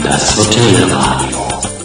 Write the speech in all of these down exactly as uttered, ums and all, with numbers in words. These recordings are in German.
Das Hotelradio.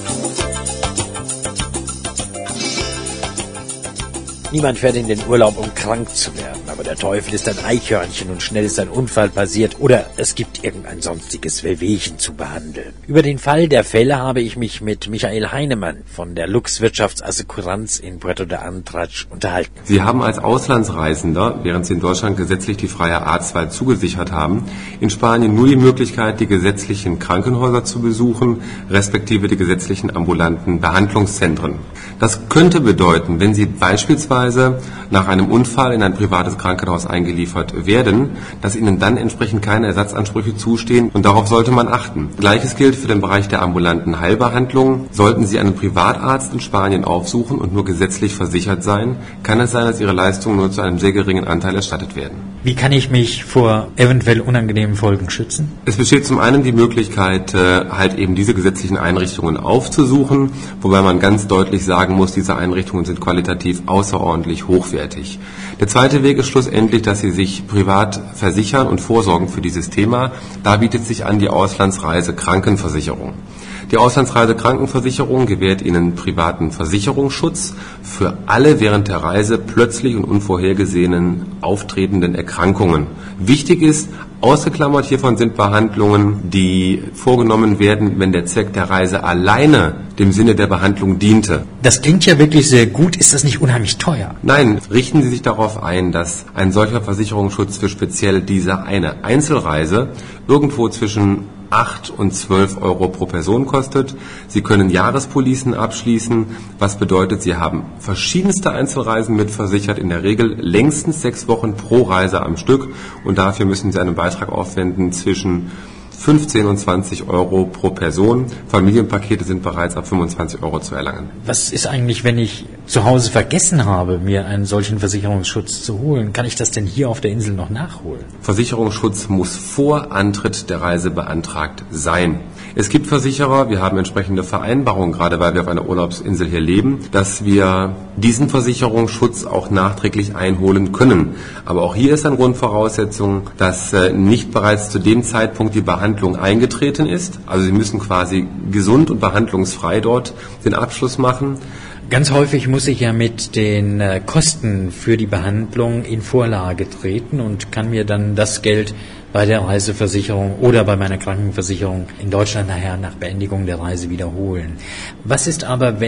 Niemand fährt in den Urlaub, um krank zu werden, aber der Teufel ist ein Eichhörnchen und schnell ist ein Unfall passiert oder es gibt irgendein sonstiges Wehwehchen zu behandeln. Über den Fall der Fälle habe ich mich mit Michael Heinemann von der Lux Wirtschaftsassekuranz in Puerto de Andratx unterhalten. Sie haben als Auslandsreisender, während Sie in Deutschland gesetzlich die freie Arztwahl zugesichert haben, in Spanien nur die Möglichkeit, die gesetzlichen Krankenhäuser zu besuchen, respektive die gesetzlichen ambulanten Behandlungszentren. Das könnte bedeuten, wenn Sie beispielsweise nach einem Unfall in ein privates Krankenhaus eingeliefert werden, dass Ihnen dann entsprechend keine Ersatzansprüche zustehen und darauf sollte man achten. Gleiches gilt für den Bereich der ambulanten Heilbehandlung. Sollten Sie einen Privatarzt in Spanien aufsuchen und nur gesetzlich versichert sein, kann es sein, dass Ihre Leistungen nur zu einem sehr geringen Anteil erstattet werden. Wie kann ich mich vor eventuell unangenehmen Folgen schützen? Es besteht zum einen die Möglichkeit, halt eben diese gesetzlichen Einrichtungen aufzusuchen, wobei man ganz deutlich sagen muss, diese Einrichtungen sind qualitativ außerordentlich hochwertig. Der zweite Weg ist schlussendlich, dass Sie sich privat versichern und vorsorgen für dieses Thema. Da bietet sich an die Auslandsreise-Krankenversicherung. Die Auslandsreise-Krankenversicherung gewährt Ihnen privaten Versicherungsschutz für alle während der Reise plötzlich und unvorhergesehenen auftretenden Erkrankungen. Wichtig ist, ausgeklammert hiervon sind Behandlungen, die vorgenommen werden, wenn der Zweck der Reise alleine dem Sinne der Behandlung diente. Das klingt ja wirklich sehr gut. Ist das nicht unheimlich teuer? Nein, richten Sie sich darauf ein, dass ein solcher Versicherungsschutz für speziell diese eine Einzelreise irgendwo zwischen acht und zwölf Euro pro Person kostet. Sie können Jahrespolicen abschließen, was bedeutet, Sie haben verschiedenste Einzelreisen mitversichert, in der Regel längstens sechs Wochen pro Reise am Stück und dafür müssen Sie einen Beitrag aufwenden zwischen fünfzehn und zwanzig Euro pro Person. Familienpakete sind bereits ab fünfundzwanzig Euro zu erlangen. Was ist eigentlich, wenn ich zu Hause vergessen habe, mir einen solchen Versicherungsschutz zu holen? Kann ich das denn hier auf der Insel noch nachholen? Versicherungsschutz muss vor Antritt der Reise beantragt sein. Es gibt Versicherer, wir haben entsprechende Vereinbarungen, gerade weil wir auf einer Urlaubsinsel hier leben, dass wir diesen Versicherungsschutz auch nachträglich einholen können. Aber auch hier ist eine Grundvoraussetzung, dass nicht bereits zu dem Zeitpunkt die Behandlung eingetreten ist. Also Sie müssen quasi gesund und behandlungsfrei dort den Abschluss machen. Ganz häufig muss ich ja mit den äh, Kosten für die Behandlung in Vorlage treten und kann mir dann das Geld bei der Reiseversicherung oder bei meiner Krankenversicherung in Deutschland nachher nach Beendigung der Reise wiederholen. Was ist aber, wenn